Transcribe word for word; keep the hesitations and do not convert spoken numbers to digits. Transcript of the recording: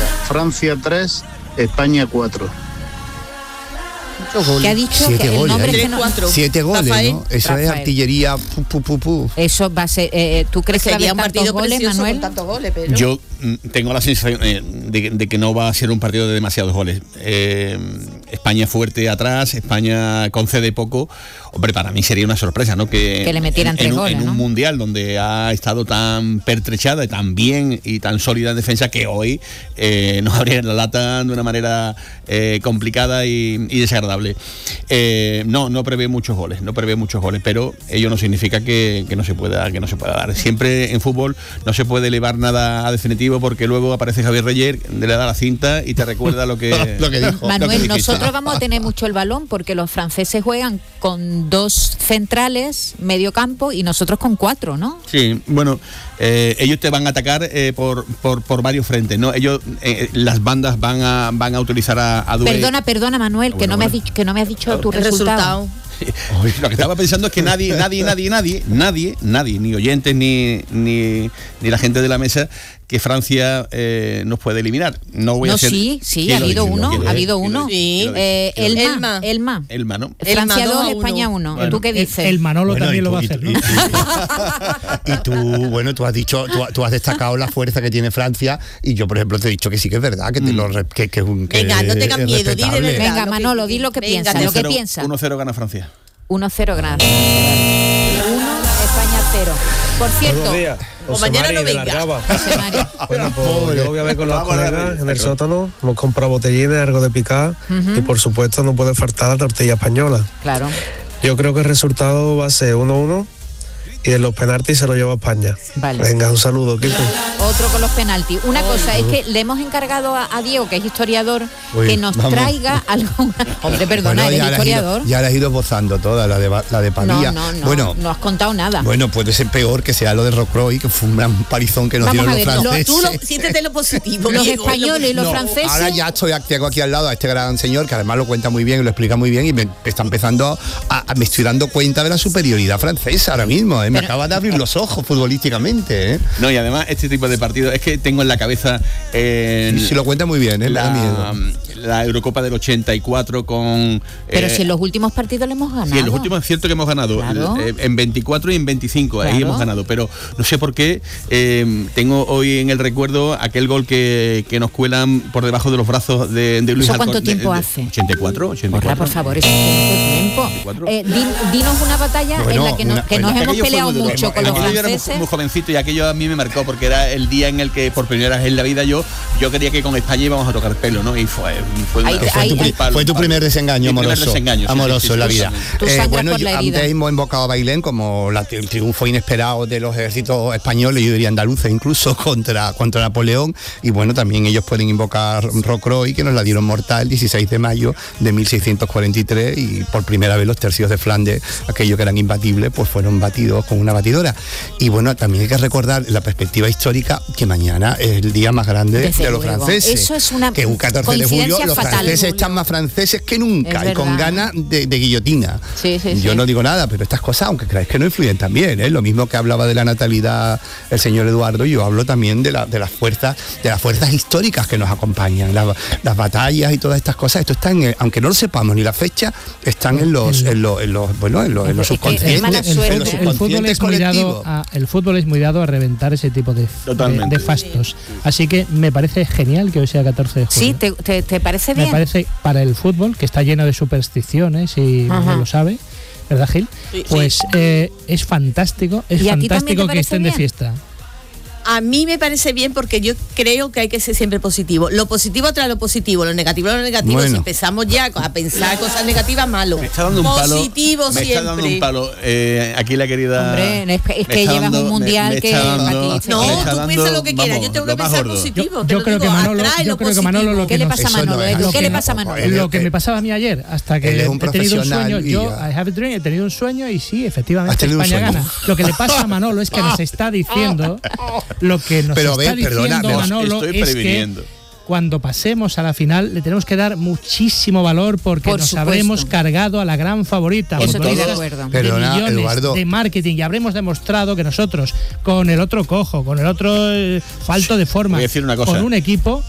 Francia tres, España cuatro. ¿Qué ha dicho? Siete que el goles, nombre ¿eh? que no... Siete goles, Rafael. ¿no? Eso Rafael. es artillería. Pu, pu, pu, pu. Eso va a ser. Eh, ¿Tú crees que va a haber tantos goles, Manuel? Goles, pero... Yo mm, tengo la sensación eh, de, de que no va a ser un partido de demasiados goles. Eh, España fuerte atrás, España concede poco. Hombre, para mí sería una sorpresa, ¿no? Que, Que le metieran en, tres en un, goles, en un ¿no? mundial donde ha estado tan pertrechada y tan bien y tan sólida en defensa, que hoy eh, nos abrieran la lata de una manera eh, complicada y, y desagradable. Eh, no, no prevé muchos goles, no prevé muchos goles, pero ello no significa que, que no se pueda, que no se pueda dar. Siempre en fútbol no se puede elevar nada a definitivo, porque luego aparece Javier Reyer, le da la cinta y te recuerda lo que, lo que dijo. Manuel, lo que dijiste. nosotros vamos a tener mucho el balón porque los franceses juegan con dos centrales, medio campo, y nosotros con cuatro, ¿no? Sí, bueno, eh, ellos te van a atacar eh, por, por, por varios frentes, ¿no? Ellos, eh, las bandas van a van a utilizar a, a Doué. Perdona, perdona, Manuel, que Bueno, no me has bueno. dicho, que no me has dicho tu El resultado. Lo que estaba pensando es que nadie, nadie, nadie, nadie, nadie, nadie, ni oyentes ni, ni, ni la gente de la mesa, que Francia eh, nos puede eliminar. No voy No, a ser. sí, sí, ¿Quién ha lo habido dice? uno, ¿Quién lo ha dice? habido ¿Quién lo uno. dice? Sí. ¿Quién lo dice? Eh, ¿Quién lo dice? Elma, Elma. Elma, ¿no? Francia Elma dos, dos a uno. España uno. Bueno. ¿Tú qué El, dices? el Manolo Bueno, también y lo tú- va a y hacer, tú- ¿no? y tú- y tú, bueno, tú has dicho, tú, tú has destacado la fuerza que tiene Francia, y yo, por ejemplo, te he dicho que sí que es verdad, que te lo re- que, que es un que Venga, no tengas es miedo, di de respetable. verdad. Venga, lo que- Manolo, di lo que Venga, piensa, te- lo que uno cero piensa. uno cero gana Francia. uno cero grados. uno, España cero. Por cierto, Buenos días. o José mañana Mari no de venga. Largaba. José Mari. Bueno, pues yo voy a ver con los Vamos a darle, colegas en el claro. sótano. Hemos comprado botellines, algo de picar Ujú. y por supuesto no puede faltar la tortilla española. Claro. Yo creo que el resultado va a ser uno uno y en los penaltis se lo lleva España. Vale. Venga, un saludo, equipo. Otro con los penaltis. Una cosa es que le hemos encargado a, a Diego, que es historiador, Uy, que nos vamos. traiga alguna. Hombre, perdona, Bueno, eres ya la has historiador. ido- ya la has ido esbozando toda, la de, Ba- la de No, Padilla. no, no. bueno, no has contado nada. bueno, puede ser peor que sea lo de Rocroi, que fue un gran palizón que nos Vamos dieron a los ver, lo- franceses. Tú lo, siéntete lo positivo. Los Diego, españoles y los No, franceses. Ahora ya estoy aquí, tengo aquí al lado a este gran señor, que además lo cuenta muy bien y lo explica muy bien, y me está empezando a, a- me estoy dando cuenta de la superioridad francesa ahora mismo, ¿eh? Me Pero- acaba de abrir los ojos futbolísticamente, ¿eh? No, y además este tipo de partidos, es que tengo en la cabeza eh, Y si lo cuenta muy bien, ¿eh? Me da la, miedo. la Eurocopa del ochenta y cuatro con... Pero eh, si en los últimos partidos le hemos ganado. Sí, en los últimos es cierto que hemos ganado, Claro. eh, en veinticuatro y en veinticinco, ahí Claro. hemos ganado, pero no sé por qué eh, tengo hoy en el recuerdo aquel gol que, que nos cuelan por debajo de los brazos de, de Luis ¿Eso Alcon- cuánto de- tiempo de- hace? ochenta y cuatro, ochenta y Porra, cuatro. por favor, eso es mucho tiempo. Eh, din- dinos una batalla en Bueno, la que, no- una- que bueno, nos Es que hemos aquello fue peleado muy duro. mucho con Aquello los yo era muy, franceses. muy jovencito, y aquello a mí me marcó porque era el día en el que por primera vez en la vida yo yo creía que con España íbamos a tocar pelo, ¿no? Y fue, fue, una- Ahí- Fue tu, pri- palo, fue tu palo. primer desengaño Mi primer amoroso, desengaño, sí, amoroso sí, sí, en la sí, vida. sí. Tú sangras bueno, por la yo- herida. antes hemos invocado a Bailén como la- el triunfo inesperado de los ejércitos españoles, yo diría andaluces incluso, contra, contra Napoleón, y bueno, también ellos pueden invocar Rocroi, que nos la dieron mortal el dieciséis de mayo de mil seiscientos cuarenta y tres, y por primera vez los tercios de Flandes, aquellos que eran imbatibles, pues fueron batidos con una batidora. Y bueno, también hay que recordar la perspectiva histórica, que mañana es el día más grande Desde de los luego. franceses. Eso es una que un catorce de julio coincidencia los fatal. franceses están más franceses que nunca, Es y con verdad. ganas de, de guillotina. Sí, sí, Yo sí. no digo nada, pero estas cosas, aunque creáis que no influyen también, ¿eh? Lo mismo que hablaba de la natalidad el señor Eduardo, yo hablo también de, la, de las fuerzas, de las fuerzas históricas que nos acompañan, las, las batallas y todas estas cosas. Esto está en el- aunque no lo sepamos ni la fecha, están en los, en los, en los, bueno, en los, en los Es que es mala subconscientes, El, suerte. en los fútbol- el fútbol subconscientes es muy dado colectivos. a, el fútbol es muy dado a reventar ese tipo de, de, Totalmente. de fastos. Así que me parece genial que hoy sea catorce de julio. Sí, ¿te, te, te parece Me bien? parece para el fútbol, que está lleno de supersticiones y Ajá. no lo sabe, ¿verdad, Gil? Sí, Pues eh, es fantástico, es ¿Y a ti también te fantástico que parece estén de bien? fiesta. A mí me parece bien porque yo creo que hay que ser siempre positivo. Lo positivo trae lo positivo, lo negativo lo negativo. Bueno. Si empezamos ya a pensar cosas negativas, malo. Me está dando un palo. Positivo Me siempre. está dando un palo. eh, aquí la querida. Hombre, es que- es me que está llevas un dando- me- mundial me está que dando- Mati, No, me tú está dando, piensa lo que quieras. vamos, Yo tengo lo que más pensar gordo. positivo. Yo- te yo lo creo digo, que Manolo- atrae yo lo creo que Manolo positivo. lo ¿Qué que le no- pasa a eso no Manolo? es. Edu? Lo ¿Qué que le no- pasa a Manolo? él es Lo que que- me pasaba a mí ayer, hasta que Él es un he tenido un profesional sueño, y yo ya. I have a dream, he tenido un sueño y sí, ¿Has efectivamente tenido un España sueño? gana. Lo que le pasa a Manolo es que nos está diciendo, lo que nos Pero, a está ver, perdona, diciendo me os Manolo estoy es que previniendo. cuando pasemos a la final le tenemos que dar muchísimo valor porque Por nos supuesto. habremos cargado a la gran favorita. Eso estoy de futbolistas acuerdo. de Perdona, millones Eduardo. de marketing, y habremos demostrado que nosotros con el otro cojo, con el otro eh, falto de forma, Voy a decir una cosa. con un equipo